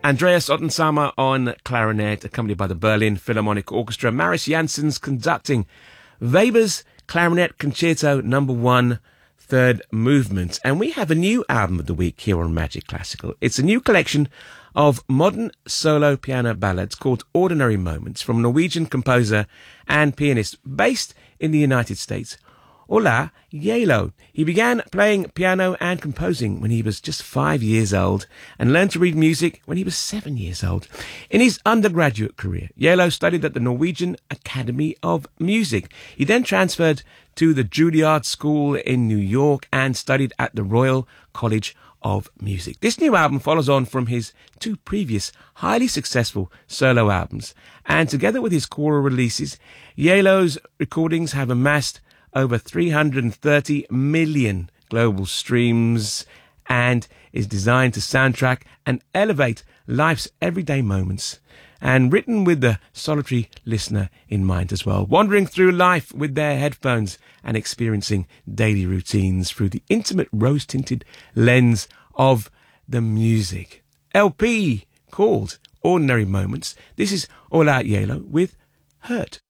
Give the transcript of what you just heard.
Andreas Ottensamer on clarinet, accompanied by the Berlin Philharmonic Orchestra. Marius Janssen's conducting Weber's Clarinet Concerto No. 1, third movement. And we have a new album of the week here on Magic Classical. It's a new collection of modern solo piano ballads called Ordinary Moments from Norwegian composer and pianist based in the United States, Ola Gjeilo. He began playing piano and composing when he was just 5 years old and learned to read music when he was 7 years old. In his undergraduate career, Gjeilo studied at the Norwegian Academy of Music. He then transferred to the Juilliard School in New York and studied at the Royal College of Music. This new album follows on from his two previous highly successful solo albums, and together with his choral releases, Gjeilo's recordings have amassed over 330 million global streams and is designed to soundtrack and elevate life's everyday moments, and written with the solitary listener in mind as well, wandering through life with their headphones and experiencing daily routines through the intimate rose-tinted lens of the music. LP called Ordinary Moments. This is Ola Gjeilo with Hurt.